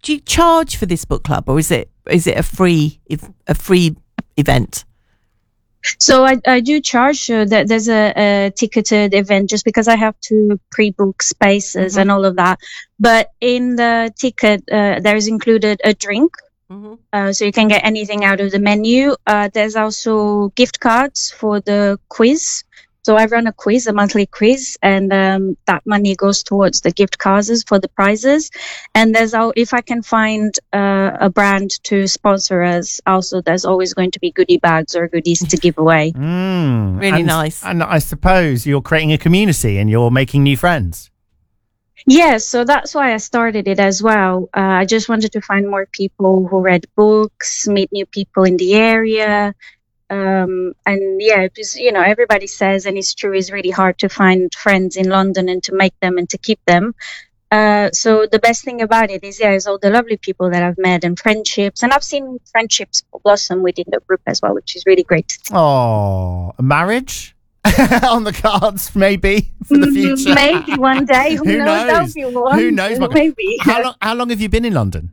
you charge for this book club, or is it a free event? So I do charge. That there's a ticketed event just because I have to pre-book spaces and all of that. But in the ticket, there's included a drink. So you can get anything out of the menu. There's also gift cards for the quiz. So I run a monthly quiz, and that money goes towards the gift cards for the prizes. And if I can find a brand to sponsor us, also there's always going to be goodie bags or goodies to give away. Really nice. And I suppose you're creating a community and you're making new friends. Yes, so that's why I started it as well. I just wanted to find more people who read books, meet new people in the area. And yeah, because, everybody says, and it's true, it's really hard to find friends in London and to make them and to keep them. So the best thing about it is all the lovely people that I've met and friendships. And I've seen friendships blossom within the group as well, which is really great. Oh, a marriage on the cards, maybe, for the future. Maybe one day. Who knows? Who knows? Maybe. How long have you been in London?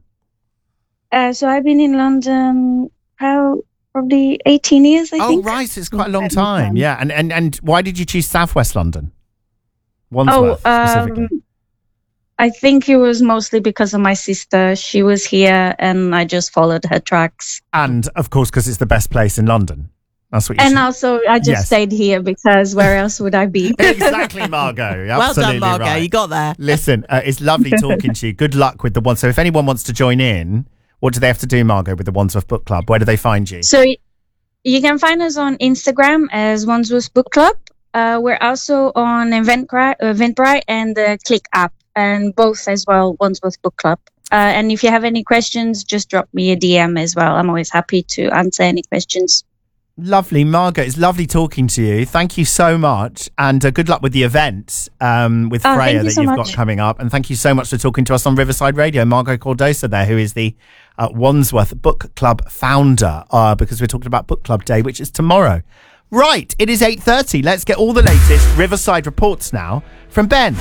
So I've been in London probably 18 years, I think. Oh, right. It's quite a long time. Yeah. And why did you choose Southwest London? Wandsworth, specifically. I think it was mostly because of my sister. She was here and I just followed her tracks. And, of course, because it's the best place in London. That's what you And also, I just stayed here because where else would I be? Exactly, Margot. Absolutely well done, Margot. Right. You got there. Listen, it's lovely talking to you. Good luck with the one. So if anyone wants to join in, what do they have to do, Margot, with the Wandsworth Book Club? Where do they find you? So you can find us on Instagram as Wandsworth Book Club. We're also on Eventbrite and the Click app, and both as well, Wandsworth Book Club. And if you have any questions, just drop me a DM as well. I'm always happy to answer any questions. Lovely, Margot. It's lovely talking to you. Thank you so much, and good luck with the event with Freya that you've got coming up. And thank you so much for talking to us on Riverside Radio. Margot Cordosa there, who is the Wandsworth Book Club founder, because we're talking about Book Club Day, which is tomorrow. Right, it is 8:30. Let's get all the latest Riverside reports now from Ben.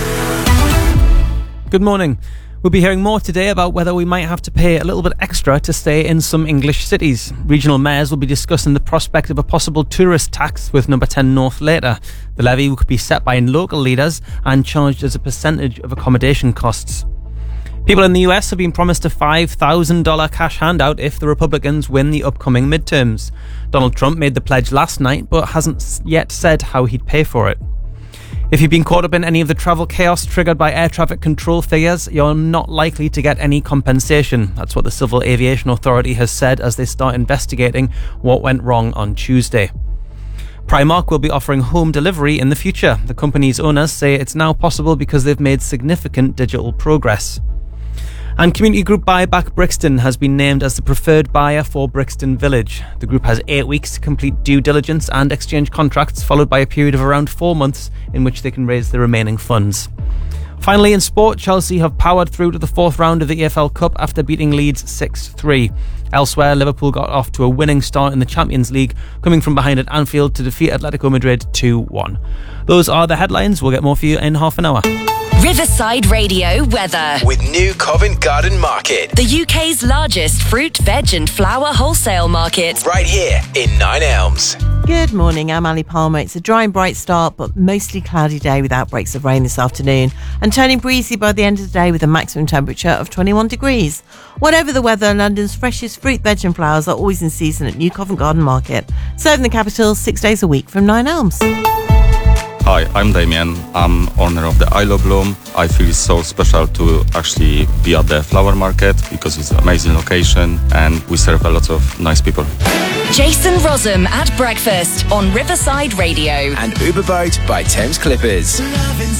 Good morning. We'll be hearing more today about whether we might have to pay a little bit extra to stay in some English cities. Regional mayors will be discussing the prospect of a possible tourist tax with Number 10 North later. The levy could be set by local leaders and charged as a percentage of accommodation costs. People in the US have been promised a $5,000 cash handout if the Republicans win the upcoming midterms. Donald Trump made the pledge last night but hasn't yet said how he'd pay for it. If you've been caught up in any of the travel chaos triggered by air traffic control figures, you're not likely to get any compensation. That's what the Civil Aviation Authority has said as they start investigating what went wrong on Tuesday. Primark will be offering home delivery in the future. The company's owners say it's now possible because they've made significant digital progress. And community group Buyback Brixton has been named as the preferred buyer for Brixton Village. The group has 8 weeks to complete due diligence and exchange contracts, followed by a period of around 4 months in which they can raise the remaining funds. Finally, in sport, Chelsea have powered through to the fourth round of the EFL Cup after beating Leeds 6-3. Elsewhere, Liverpool got off to a winning start in the Champions League, coming from behind at Anfield to defeat Atletico Madrid 2-1. Those are the headlines. We'll get more for you in half an hour. Riverside Radio weather. With New Covent Garden Market. The UK's largest fruit, veg and flower wholesale market. Right here in Nine Elms. Good morning, I'm Ali Palmer. It's a dry and bright start, but mostly cloudy day with outbreaks of rain this afternoon and turning breezy by the end of the day with a maximum temperature of 21 degrees. Whatever the weather, London's freshest fruit, veg and flowers are always in season at New Covent Garden Market. Serving the capital 6 days a week from Nine Elms. Hi, I'm Damien. I'm owner of the Isle of Bloom. I feel it's so special to actually be at the flower market because it's an amazing location and we serve a lot of nice people. Jason Rossum at breakfast on Riverside Radio. And Uberboat by Thames Clippers.